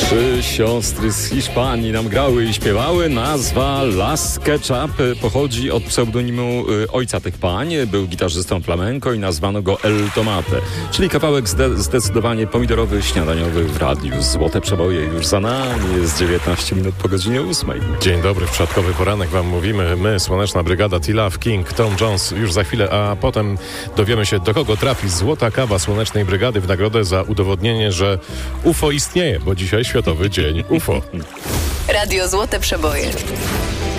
Trzy siostry z Hiszpanii nam grały i śpiewały. Nazwa Las Ketchup pochodzi od pseudonimu ojca tych pań. Był gitarzystą flamenco i nazwano go El Tomate, czyli kawałek zdecydowanie pomidorowy, śniadaniowy w radiu. Złote przeboje już za nami. Jest 19 minut po godzinie 8. Dzień dobry, w czwartkowy poranek wam mówimy. My, Słoneczna Brygada, T-Love, King, Tom Jones już za chwilę, a potem dowiemy się, do kogo trafi złota kawa Słonecznej Brygady w nagrodę za udowodnienie, że UFO istnieje, bo dzisiaj Światowy Dzień UFO. Radio Złote Przeboje.